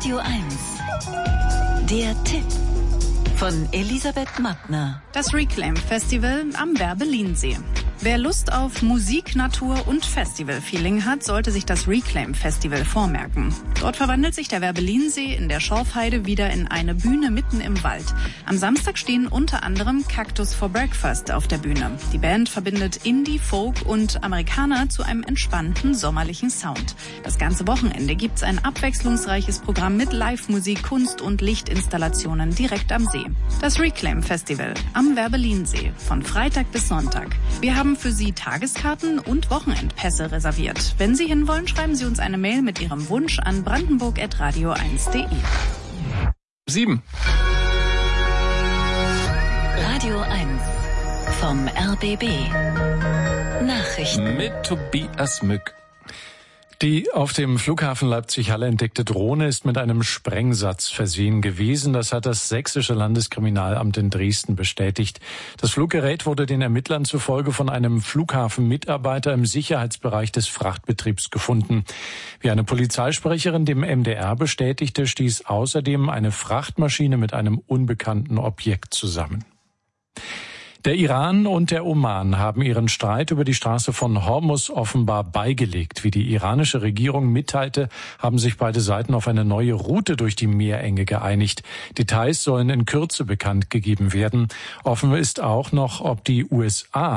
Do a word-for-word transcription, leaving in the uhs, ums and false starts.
Radio eins. Der Tipp von Elisabeth Mattner. Das Reclaim Festival am Werbellinsee. Wer Lust auf Musik, Natur und Festival-Feeling hat, sollte sich das Reclaim Festival vormerken. Dort verwandelt sich der Werbellinsee in der Schorfheide wieder in eine Bühne mitten im Wald. Am Samstag stehen unter anderem Cactus for Breakfast auf der Bühne. Die Band verbindet Indie, Folk und Amerikaner zu einem entspannten, sommerlichen Sound. Das ganze Wochenende gibt's ein abwechslungsreiches Programm mit Live-Musik, Kunst und Lichtinstallationen direkt am See. Das Reclaim Festival am Werbellinsee von Freitag bis Sonntag. Wir haben für Sie Tageskarten und Wochenendpässe reserviert. Wenn Sie hinwollen, schreiben Sie uns eine Mail mit Ihrem Wunsch an brandenburg at radio eins punkt de. Sieben. Radio eins vom R B B. Nachrichten mit Tobias Mück. Die auf dem Flughafen Leipzig-Halle entdeckte Drohne ist mit einem Sprengsatz versehen gewesen. Das hat das Sächsische Landeskriminalamt in Dresden bestätigt. Das Fluggerät wurde den Ermittlern zufolge von einem Flughafenmitarbeiter im Sicherheitsbereich des Frachtbetriebs gefunden. Wie eine Polizeisprecherin dem M D R bestätigte, stieß außerdem eine Frachtmaschine mit einem unbekannten Objekt zusammen. Der Iran und der Oman haben ihren Streit über die Straße von Hormuz offenbar beigelegt. Wie die iranische Regierung mitteilte, haben sich beide Seiten auf eine neue Route durch die Meerenge geeinigt. Details sollen in Kürze bekannt gegeben werden. Offen ist auch noch, ob die U S A